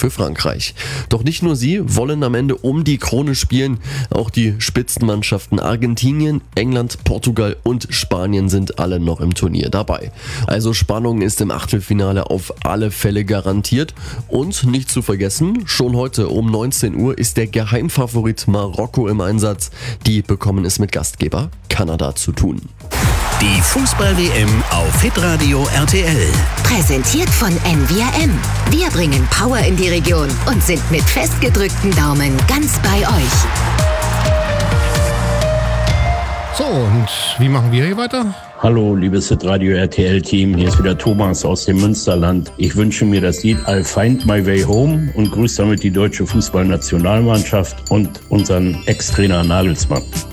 für Frankreich. Doch nicht nur sie wollen am Ende um die Krone spielen, auch die Spitzenmannschaften Argentinien, England, Portugal und Spanien sind alle noch im Turnier dabei. Also Spannung ist im Achtelfinale auf alle Fälle garantiert und nicht zu vergessen, schon heute um 19 Uhr ist der Geheimfavorit Marokko im Einsatz. Die bekommen es mit Gastgeber Kanada zu tun. Die Fußball-WM auf Hitradio RTL. Präsentiert von NVRM. Wir bringen Power in die Region und sind mit festgedrückten Daumen ganz bei euch. So, und wie machen wir hier weiter? Hallo, liebes Hitradio RTL-Team, hier ist wieder Thomas aus dem Münsterland. Ich wünsche mir das Lied I'll Find My Way Home und grüße damit die deutsche Fußballnationalmannschaft und unseren Ex-Trainer Nagelsmann.